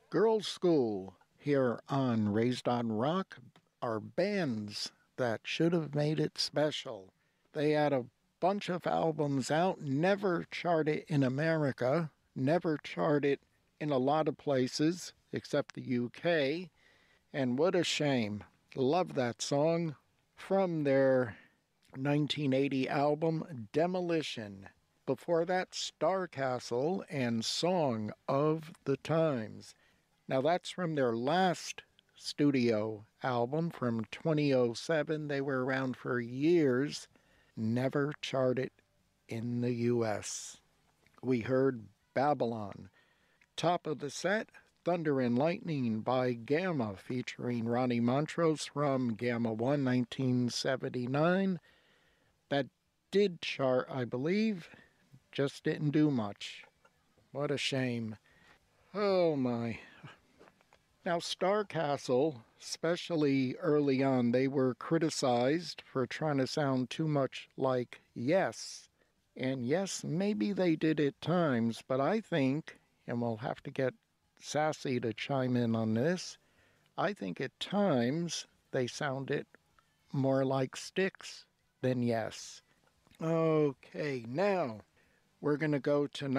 Girls' School here on Raised on Rock are bands that should have made it special. They had a bunch of albums out, never charted in America, never charted in a lot of places except the UK, and what a shame. Love that song from their 1980 album Demolition. Before that, Starcastle and Song of the Times. Now that's from their last studio album from 2007. They were around for years, never charted in the US. We heard Babylon. Top of the set, Thunder and Lightning by Gamma featuring Ronnie Montrose from Gamma 1, 1979. That did chart, I believe, just didn't do much. What a shame. Oh my. Now, Starcastle, especially early on, they were criticized for trying to sound too much like Yes. And yes, maybe they did at times, but I think, and we'll have to get Sassy to chime in on this, I think at times they sounded more like Styx than Yes. Okay, now we're going to go to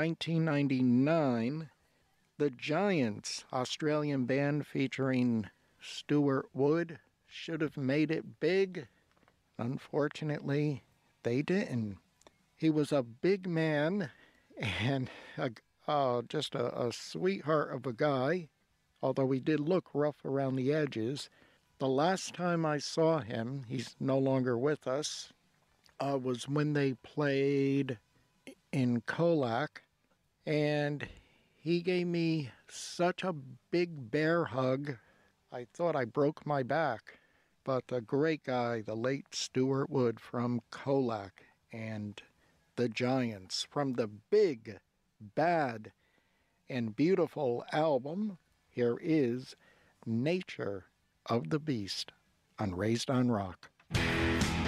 1999. The Giants, Australian band featuring Stuart Wood, should have made it big. Unfortunately, they didn't. He was a big man and just a sweetheart of a guy, although he did look rough around the edges. The last time I saw him, he's no longer with us, was when they played in Colac, and he gave me such a big bear hug, I thought I broke my back. But a great guy, the late Stuart Wood from Colac and the Giants, from the big, bad, and beautiful album, here is Nature of the Beast on Raised on Rock.